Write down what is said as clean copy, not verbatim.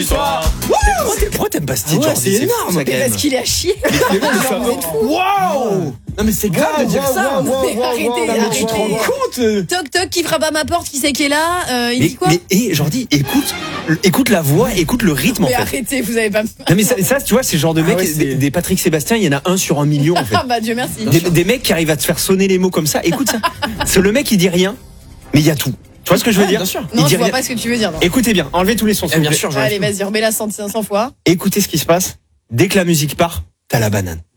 Pourquoi t'aimes pas Steve Ouais, Jordi? c'est énorme, fou, ça, quand même. Parce qu'il est à chier. Waouh! Non mais c'est grave de dire ça. Arrêtez, Mais tu te rends compte? Toc toc, qui frappe à ma porte, qui c'est qui est là? Il dit quoi? Mais Jordi, écoute la voix, écoute le rythme en Mais fait. arrêtez, vous avez pas. Non mais ça tu vois, c'est le genre de mec, ouais, c'est- des Patrick Sébastien, il y en a un sur 1 million en fait. Ah bah Dieu merci. Des mecs qui arrivent à te faire sonner les mots comme ça, écoute ça. C'est le mec il dit rien, mais il y a tout. Tu vois ce que je veux dire? Bien sûr. Il Non, dit je vois rien. pas ce que tu veux dire. Non. Écoutez bien, enlevez tous les sons. s'il vous Bien plaît. sûr, Allez, vas-y, remets-la 100 fois. Écoutez ce qui se passe. Dès que la musique part, t'as la banane.